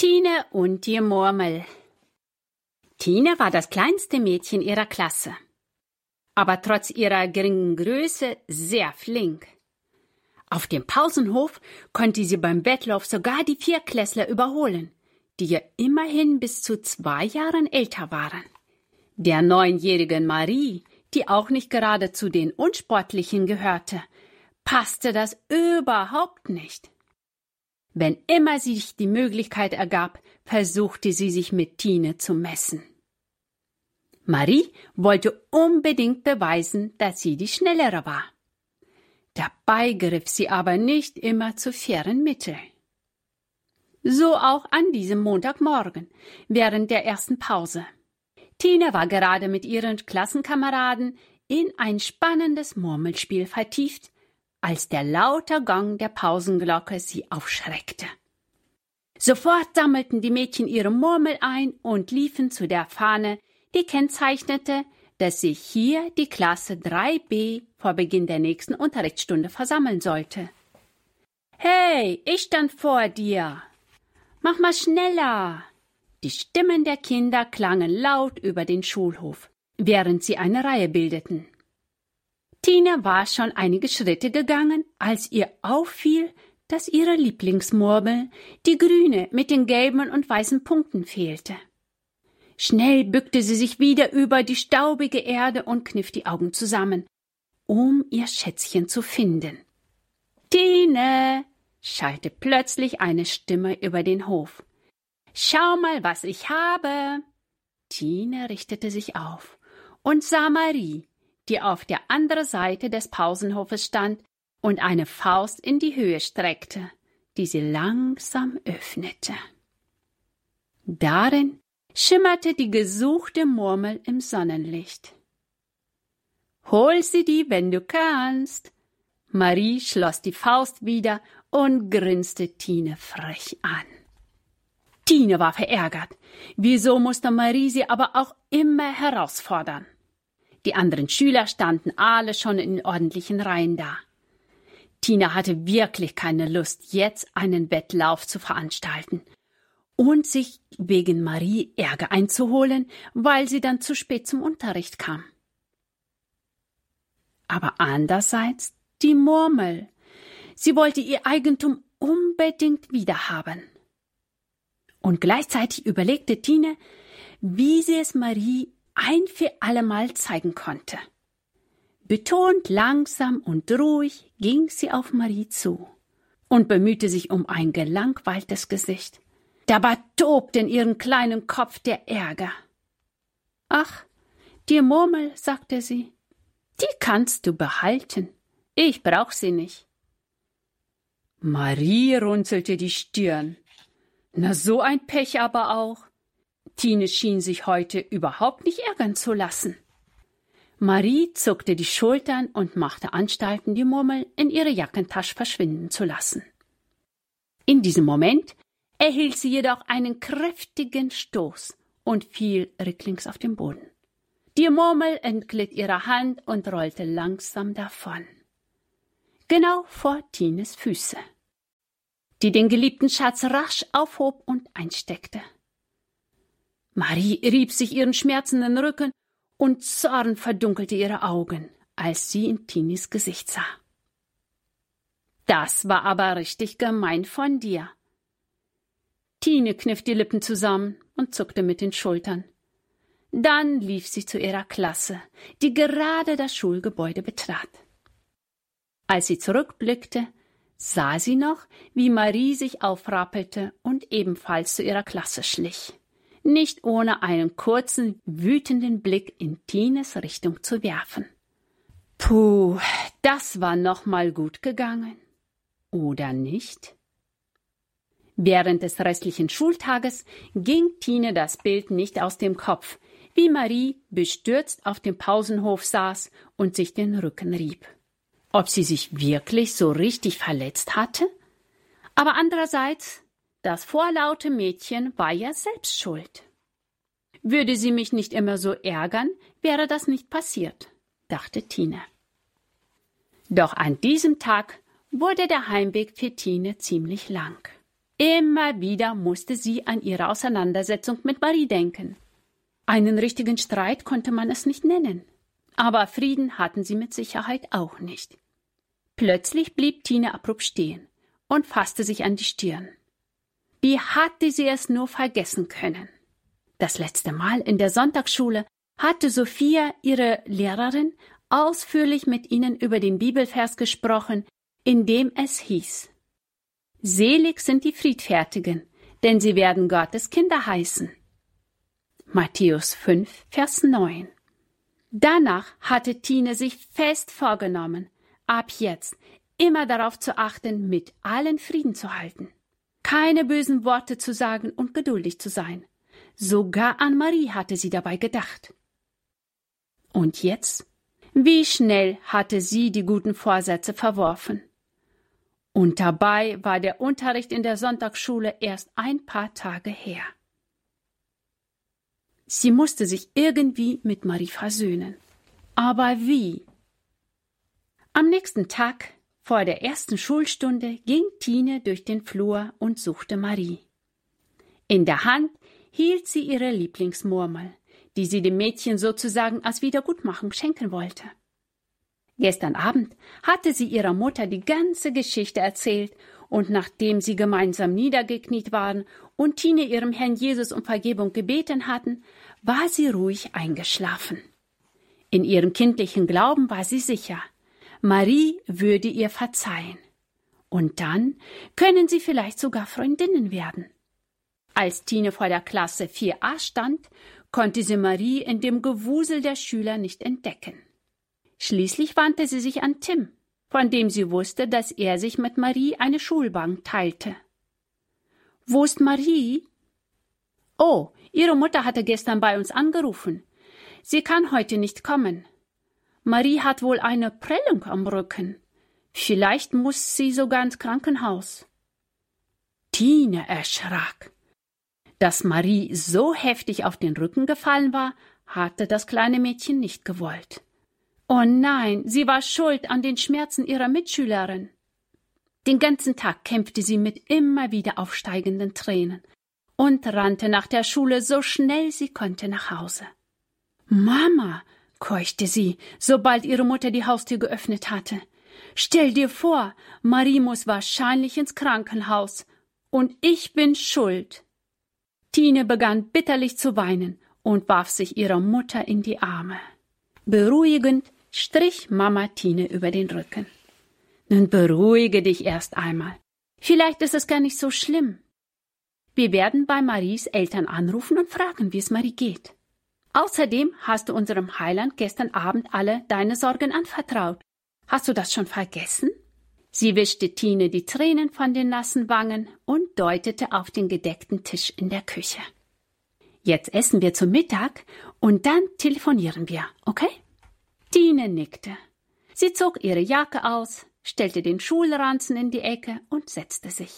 Tine und die Murmel. Tine war das kleinste Mädchen ihrer Klasse, aber trotz ihrer geringen Größe sehr flink. Auf dem Pausenhof konnte sie beim Wettlauf sogar die Viertklässler überholen, die ja immerhin bis zu 2 Jahren älter waren. Der 9-jährigen Marie, die auch nicht gerade zu den Unsportlichen gehörte, passte das überhaupt nicht. Wenn immer sich die Möglichkeit ergab, versuchte sie sich mit Tine zu messen. Marie wollte unbedingt beweisen, dass sie die Schnellere war. Dabei griff sie aber nicht immer zu fairen Mitteln. So auch an diesem Montagmorgen, während der ersten Pause. Tine war gerade mit ihren Klassenkameraden in ein spannendes Murmelspiel vertieft, als der laute Gong der Pausenglocke sie aufschreckte. Sofort sammelten die Mädchen ihre Murmel ein und liefen zu der Fahne, die kennzeichnete, dass sich hier die Klasse 3b vor Beginn der nächsten Unterrichtsstunde versammeln sollte. »Hey, ich stand vor dir! Mach mal schneller!« Die Stimmen der Kinder klangen laut über den Schulhof, während sie eine Reihe bildeten. Tine war schon einige Schritte gegangen, als ihr auffiel, dass ihre Lieblingsmurmel, die grüne mit den gelben und weißen Punkten, fehlte. Schnell bückte sie sich wieder über die staubige Erde und kniff die Augen zusammen, um ihr Schätzchen zu finden. »Tine«, schallte plötzlich eine Stimme über den Hof. »Schau mal, was ich habe!« Tine richtete sich auf und sah Marie, die auf der anderen Seite des Pausenhofes stand und eine Faust in die Höhe streckte, die sie langsam öffnete. Darin schimmerte die gesuchte Murmel im Sonnenlicht. »Hol sie dir, wenn du kannst!« Marie schloss die Faust wieder und grinste Tine frech an. Tine war verärgert. Wieso musste Marie sie aber auch immer herausfordern? Die anderen Schüler standen alle schon in ordentlichen Reihen da. Tine hatte wirklich keine Lust, jetzt einen Wettlauf zu veranstalten und sich wegen Marie Ärger einzuholen, weil sie dann zu spät zum Unterricht kam. Aber andererseits die Murmel. Sie wollte ihr Eigentum unbedingt wiederhaben. Und gleichzeitig überlegte Tine, wie sie es Marie ein für allemal zeigen konnte. Betont langsam und ruhig ging sie auf Marie zu und bemühte sich um ein gelangweiltes Gesicht. Dabei tobte in ihrem kleinen Kopf der Ärger. »Ach, die Murmel«, sagte sie, »die kannst du behalten. Ich brauch sie nicht.« Marie runzelte die Stirn. Na, so ein Pech aber auch. Tine schien sich heute überhaupt nicht ärgern zu lassen. Marie zuckte die Schultern und machte Anstalten, die Murmel in ihre Jackentasche verschwinden zu lassen. In diesem Moment erhielt sie jedoch einen kräftigen Stoß und fiel rücklings auf den Boden. Die Murmel entglitt ihrer Hand und rollte langsam davon. Genau vor Tines Füße, die den geliebten Schatz rasch aufhob und einsteckte. Marie rieb sich ihren schmerzenden Rücken und Zorn verdunkelte ihre Augen, als sie in Tines Gesicht sah. »Das war aber richtig gemein von dir.« Tine kniff die Lippen zusammen und zuckte mit den Schultern. Dann lief sie zu ihrer Klasse, die gerade das Schulgebäude betrat. Als sie zurückblickte, sah sie noch, wie Marie sich aufrappelte und ebenfalls zu ihrer Klasse schlich, nicht ohne einen kurzen, wütenden Blick in Tines Richtung zu werfen. Puh, das war noch mal gut gegangen. Oder nicht? Während des restlichen Schultages ging Tine das Bild nicht aus dem Kopf, wie Marie bestürzt auf dem Pausenhof saß und sich den Rücken rieb. Ob sie sich wirklich so richtig verletzt hatte? Aber andererseits, das vorlaute Mädchen war ja selbst schuld. Würde sie mich nicht immer so ärgern, wäre das nicht passiert, dachte Tine. Doch an diesem Tag wurde der Heimweg für Tine ziemlich lang. Immer wieder musste sie an ihre Auseinandersetzung mit Marie denken. Einen richtigen Streit konnte man es nicht nennen. Aber Frieden hatten sie mit Sicherheit auch nicht. Plötzlich blieb Tine abrupt stehen und fasste sich an die Stirn. Wie hatte sie es nur vergessen können? Das letzte Mal in der Sonntagsschule hatte Sophia, ihre Lehrerin, ausführlich mit ihnen über den Bibelvers gesprochen, in dem es hieß: Selig sind die Friedfertigen, denn sie werden Gottes Kinder heißen. Matthäus 5, Vers 9. Danach hatte Tine sich fest vorgenommen, ab jetzt immer darauf zu achten, mit allen Frieden zu halten. Keine bösen Worte zu sagen und geduldig zu sein. Sogar an Marie hatte sie dabei gedacht. Und jetzt? Wie schnell hatte sie die guten Vorsätze verworfen. Und dabei war der Unterricht in der Sonntagsschule erst ein paar Tage her. Sie musste sich irgendwie mit Marie versöhnen. Aber wie? Am nächsten Tag, vor der ersten Schulstunde, ging Tine durch den Flur und suchte Marie. In der Hand hielt sie ihre Lieblingsmurmel, die sie dem Mädchen sozusagen als Wiedergutmachung schenken wollte. Gestern Abend hatte sie ihrer Mutter die ganze Geschichte erzählt, und nachdem sie gemeinsam niedergekniet waren und Tine ihrem Herrn Jesus um Vergebung gebeten hatten, war sie ruhig eingeschlafen. In ihrem kindlichen Glauben war sie sicher, Marie würde ihr verzeihen. Und dann können sie vielleicht sogar Freundinnen werden. Als Tine vor der Klasse 4a stand, konnte sie Marie in dem Gewusel der Schüler nicht entdecken. Schließlich wandte sie sich an Tim, von dem sie wusste, dass er sich mit Marie eine Schulbank teilte. »Wo ist Marie?« »Oh, ihre Mutter hatte gestern bei uns angerufen. Sie kann heute nicht kommen. Marie hat wohl eine Prellung am Rücken. Vielleicht muss sie sogar ins Krankenhaus.« Tine erschrak. Dass Marie so heftig auf den Rücken gefallen war, hatte das kleine Mädchen nicht gewollt. Oh nein, sie war schuld an den Schmerzen ihrer Mitschülerin. Den ganzen Tag kämpfte sie mit immer wieder aufsteigenden Tränen und rannte nach der Schule so schnell sie konnte nach Hause. »Mama«, keuchte sie, sobald ihre Mutter die Haustür geöffnet hatte, »stell dir vor, Marie muss wahrscheinlich ins Krankenhaus und ich bin schuld.« Tine begann bitterlich zu weinen und warf sich ihrer Mutter in die Arme. Beruhigend strich Mama Tine über den Rücken. »Nun beruhige dich erst einmal. Vielleicht ist es gar nicht so schlimm. Wir werden bei Maries Eltern anrufen und fragen, wie es Marie geht. Außerdem hast du unserem Heiland gestern Abend alle deine Sorgen anvertraut. Hast du das schon vergessen?« Sie wischte Tine die Tränen von den nassen Wangen und deutete auf den gedeckten Tisch in der Küche. »Jetzt essen wir zum Mittag und dann telefonieren wir, okay?« Tine nickte. Sie zog ihre Jacke aus, stellte den Schulranzen in die Ecke und setzte sich.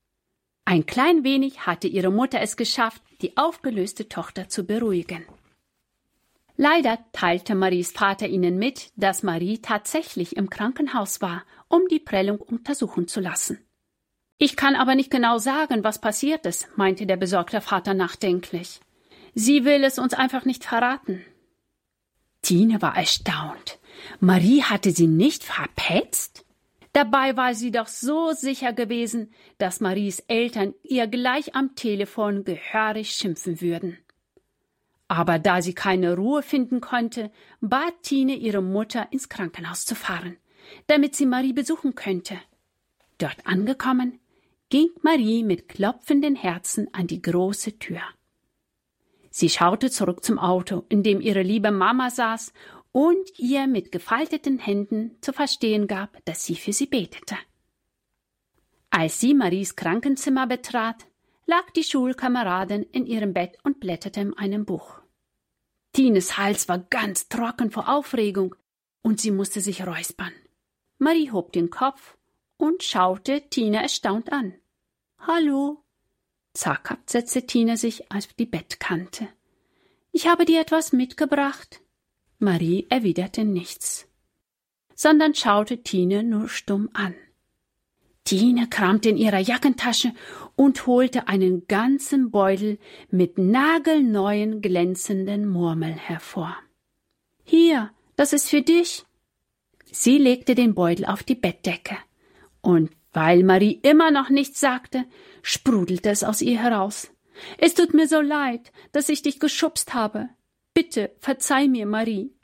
Ein klein wenig hatte ihre Mutter es geschafft, die aufgelöste Tochter zu beruhigen. Leider teilte Maries Vater ihnen mit, dass Marie tatsächlich im Krankenhaus war, um die Prellung untersuchen zu lassen. »Ich kann aber nicht genau sagen, was passiert ist«, meinte der besorgte Vater nachdenklich. »Sie will es uns einfach nicht verraten.« Tine war erstaunt. Marie hatte sie nicht verpetzt? Dabei war sie doch so sicher gewesen, dass Maries Eltern ihr gleich am Telefon gehörig schimpfen würden. Aber da sie keine Ruhe finden konnte, bat Tine ihre Mutter, ins Krankenhaus zu fahren, damit sie Marie besuchen könnte. Dort angekommen, ging Marie mit klopfenden Herzen an die große Tür. Sie schaute zurück zum Auto, in dem ihre liebe Mama saß und ihr mit gefalteten Händen zu verstehen gab, dass sie für sie betete. Als sie Maries Krankenzimmer betrat, lag die Schulkameradin in ihrem Bett und blätterte in einem Buch. Tines Hals war ganz trocken vor Aufregung und sie musste sich räuspern. Marie hob den Kopf und schaute Tine erstaunt an. »Hallo?« Zaghaft setzte Tine sich auf die Bettkante. »Ich habe dir etwas mitgebracht.« Marie erwiderte nichts, sondern schaute Tine nur stumm an. Tine kramte in ihrer Jackentasche und holte einen ganzen Beutel mit nagelneuen, glänzenden Murmeln hervor. »Hier, das ist für dich.« Sie legte den Beutel auf die Bettdecke, und weil Marie immer noch nichts sagte, sprudelte es aus ihr heraus. »Es tut mir so leid, dass ich dich geschubst habe. Bitte, verzeih mir, Marie.«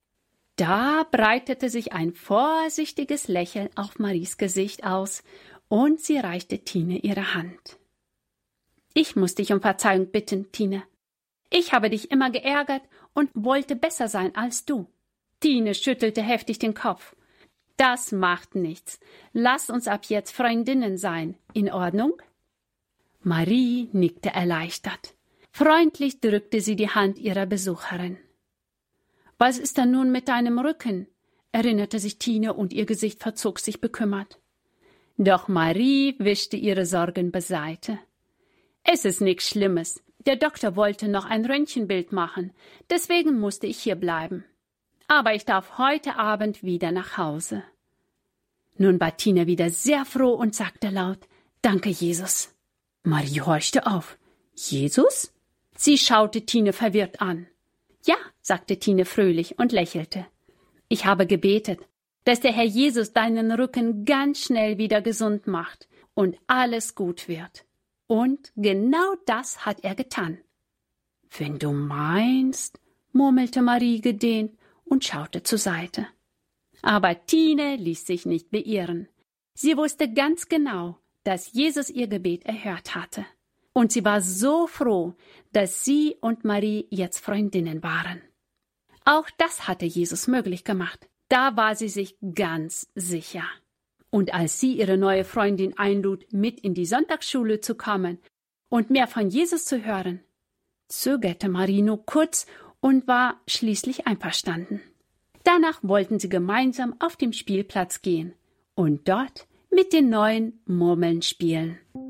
Da breitete sich ein vorsichtiges Lächeln auf Maries Gesicht aus, und sie reichte Tine ihre Hand. »Ich muss dich um Verzeihung bitten, Tine. Ich habe dich immer geärgert und wollte besser sein als du.« Tine schüttelte heftig den Kopf. »Das macht nichts. Lass uns ab jetzt Freundinnen sein. In Ordnung?« Marie nickte erleichtert. Freundlich drückte sie die Hand ihrer Besucherin. »Was ist denn nun mit deinem Rücken?« erinnerte sich Tine, und ihr Gesicht verzog sich bekümmert. Doch Marie wischte ihre Sorgen beiseite. »Es ist nichts Schlimmes. Der Doktor wollte noch ein Röntgenbild machen. Deswegen musste ich hier bleiben. Aber ich darf heute Abend wieder nach Hause.« Nun war Tine wieder sehr froh und sagte laut: »Danke, Jesus.« Marie horchte auf. »Jesus?« Sie schaute Tine verwirrt an. »Ja«, sagte Tine fröhlich und lächelte. »Ich habe gebetet, dass der Herr Jesus deinen Rücken ganz schnell wieder gesund macht und alles gut wird. Und genau das hat er getan.« »Wenn du meinst«, murmelte Marie gedehnt und schaute zur Seite. Aber Tine ließ sich nicht beirren. Sie wusste ganz genau, dass Jesus ihr Gebet erhört hatte. Und sie war so froh, dass sie und Marie jetzt Freundinnen waren. Auch das hatte Jesus möglich gemacht. Da war sie sich ganz sicher. Und als sie ihre neue Freundin einlud, mit in die Sonntagsschule zu kommen und mehr von Jesus zu hören, zögerte Marie nur kurz und war schließlich einverstanden. Danach wollten sie gemeinsam auf dem Spielplatz gehen und dort mit den neuen Murmeln spielen.